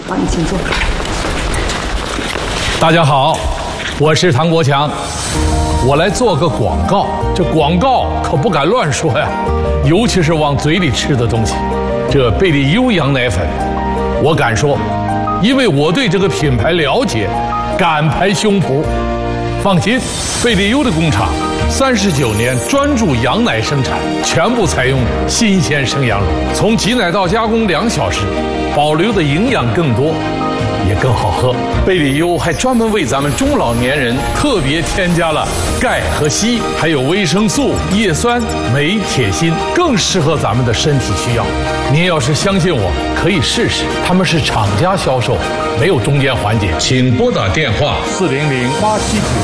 好，你请坐。 大家好，我是唐国强，我来做个广告。这广告可不敢乱说呀，尤其是往嘴里吃的东西。这贝利优羊奶粉，我敢说，因为我对这个品牌了解，敢拍胸脯。放心，贝利优的工厂39年专注羊奶生产，全部采用新鲜生羊乳，从挤奶到加工2小时，保留的营养更多，也更好喝。贝利优还专门为咱们中老年人特别添加了钙和硒，还有维生素、叶酸、镁、铁、锌，更适合咱们的身体需要。您要是相信我，可以试试。他们是厂家销售，没有中间环节。请拨打电话400-879。